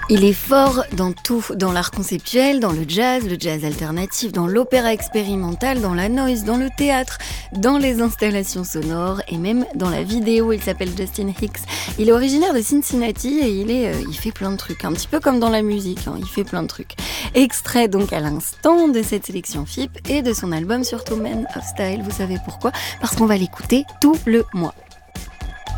Il est fort dans tout, dans l'art conceptuel, dans le jazz alternatif, dans l'opéra expérimental, dans la noise, dans le théâtre, dans les installations sonores et même dans la vidéo. Il s'appelle Justin Hicks. Il est originaire de Cincinnati et il fait plein de trucs, un petit peu comme dans la musique, il fait plein de trucs. Extrait donc à l'instant de cette sélection FIP et de son album surtout Men of Style. Vous savez pourquoi ? Parce qu'on va l'écouter tout le mois.